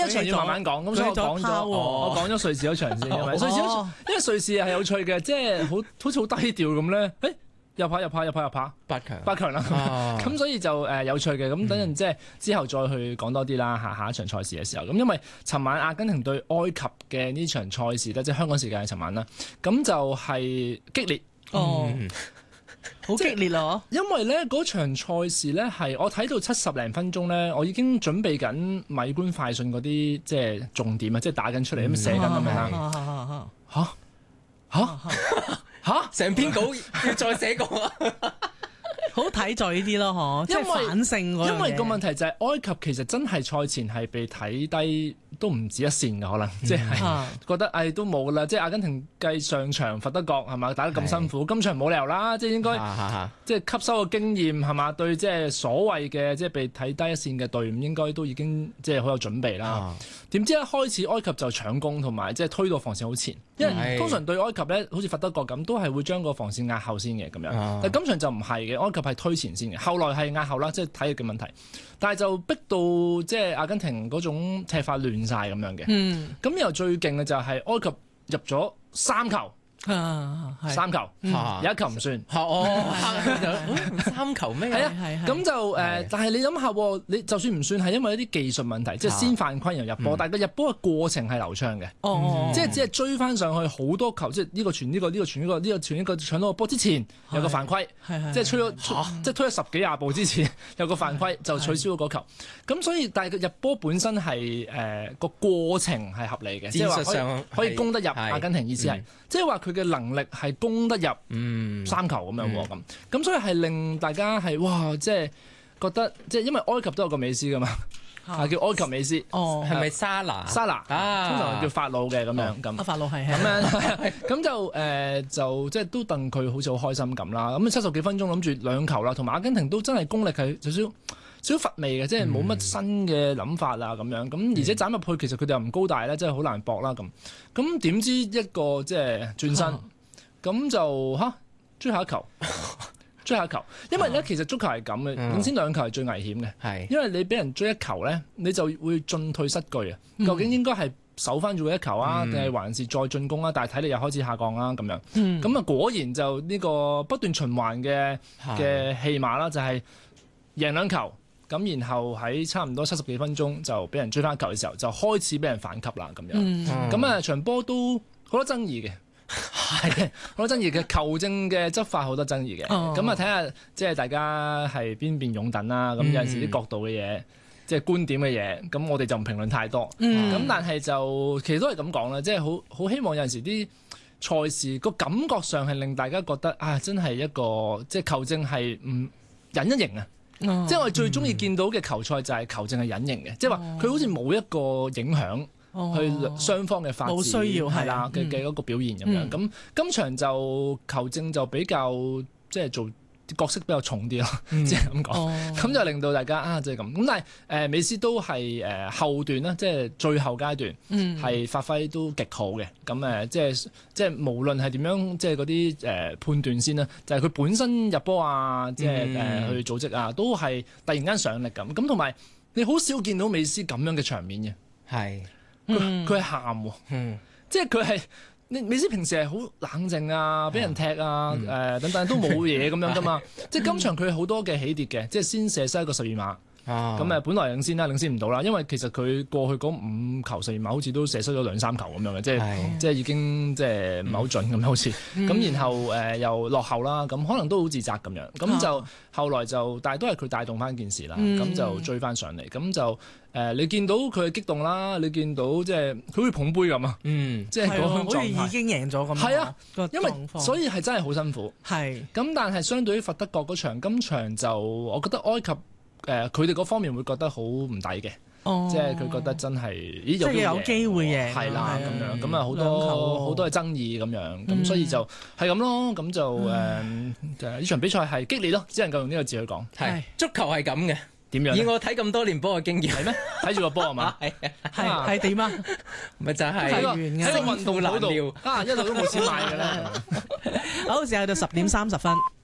一場要慢慢講，咁所以我講咗瑞士嗰場先，因為瑞士係有趣嘅，即係好似好低調咁咧，入下八強啦，咁所以就有趣嘅，咁等陣即係之後再去講多啲啦，下一場賽事嘅時候，咁因為尋晚阿根廷對埃及嘅呢場賽事咧，即係香港時間係尋晚啦，咁就係激烈。 好激烈咯！ 因為咧嗰場賽事咧係我睇到70零分鐘咧，我已經準備緊米官快訊嗰啲即係重點啊，即係打緊出嚟咁寫緊咁樣啦。嚇！ 成篇稿要再寫過啊！ 好睇在呢啲咯，即係反勝嗰樣嘢。 因為個問題就係埃及其實真係賽前係被睇低都唔止一線嘅，可能即係覺得都冇啦。即係阿根廷計上場佛得角係嘛，打得咁辛苦，今場冇理由啦，即係應該即係吸收個經驗係嘛，對即係所謂嘅即係被睇低一線嘅隊伍應該都已經即係好有準備啦。點知一開始埃及就搶攻同埋即係推到防線好前，因為通常對埃及咧好似佛得角咁都係會將個防線壓後先嘅咁樣，但今場就唔係嘅，埃及係推前先嘅，後來係壓後啦，即係體力嘅問題，但係就逼到即係阿根廷嗰種踢法亂晒咁樣嘅。咁然後最勁嘅就係埃及入咗3球。3球，有1球唔算。 3球咩？ 係啊，咁就但係你諗下，你就算唔算係因為一啲技術問題，即係先犯規然後入波，但係個入波嘅過程係流暢嘅。即係只係追翻上去好多球，即係呢個傳呢個，呢個傳呢個，呢個傳呢個，搶到個波之前有個犯規，即係推咗10幾20步之前有個犯規就取消咗嗰球。咁所以但係個入波本身係個過程係合理嘅，即係話可以攻得入阿根廷，意思係即係話佢嘅能力係攻得入3球咁樣喎，咁所以係令大家係哇，即係覺得即係因為埃及都有個美斯噶嘛，叫埃及美斯， 係咪沙拿？ 通常叫法老嘅咁樣咁。 法老係咁樣咁就即係都戥佢好似好開心咁啦。咁70幾分鐘諗住2球啦，同埋阿根廷都真係功力係少少乏味嘅，即係冇乜新嘅諗法啊咁樣，咁而且斬入去其實佢哋又唔高大咧，真係好難搏啦咁。咁點知一個即係轉身，咁就追下一球，因為咧其實足球係咁嘅，領先2球係最危險嘅，因為你俾人追一球咧，你就會進退失據啊。究竟應該係守翻住一球啊，定係還是再進攻啊？但係體力又開始下降啦咁樣。咁啊果然就呢個不斷循環嘅戲碼啦，就係贏2球。咁然後喺差唔多70幾分鐘就俾人追翻一球嘅時候，就開始俾人反擊啦咁樣。咁場波都好多爭議嘅，係好多爭議嘅，球證嘅執法好多爭議嘅。咁睇下即係大家係邊邊擁躉啦。咁有陣時啲角度嘅嘢，即係觀點嘅嘢，咁我哋就唔評論太多。咁但係就其實都係咁講啦，即係好希望有陣時啲賽事個感覺上係令大家覺得真係一個即係球證係唔隱一形啊。即係我哋最中意見到嘅球賽就係球證係隱形嘅，即係話佢好似冇一個影響去雙方嘅發展，冇需要係啦嘅嗰個表現咁樣。咁今場就球證就比較即係做角色比較重啲咯，即係咁講。咁就令到大家即係咁。咁但係美斯都係後段啦，即係最後階段係發揮都極好嘅。咁即係無論係點樣，即係嗰啲判斷先啦，就係佢本身入波啊，即係去組織啊，都係突然間上力咁。咁同埋你好少見到美斯咁樣嘅場面嘅，係佢係喊喎，即係佢係。美斯平時係好冷靜啊，俾人踢啊，等等都冇嘢咁樣噶嘛。即係今場佢好多嘅起跌嘅，即係先射失一個12碼。咁本來領先啦，領先唔到啦，因為其實佢過去嗰5球12碼好似都射失咗2-3球咁樣嘅，即係已經即係唔係好準咁樣好似。咁然後又落後啦，咁可能都好自責咁樣。咁就後來就，但係都係佢帶動翻件事啦。咁就追翻上嚟，咁就你見到佢激動啦，你見到即係佢好似捧杯咁啊。即係嗰種狀態， 好似已經贏咗咁。係啊， 因為所以係真係好辛苦。 係。咁但係相對於佛得角嗰場，今場就我覺得埃及。佢哋嗰方面會覺得好唔抵嘅，即係佢覺得真係有機會贏， 係啦咁樣，咁好多嘅爭議咁樣，咁所以就係咁咯，咁就呢場比賽係激烈咯，只能夠用呢個字去講。 係足球係咁嘅，點樣？以我睇咁多年波嘅經驗係咩？睇住個波係嘛？ 係點啊？ 咪就係喺個運動嗰度一路都冇錢買嘅啦。 好，時候到10點30分。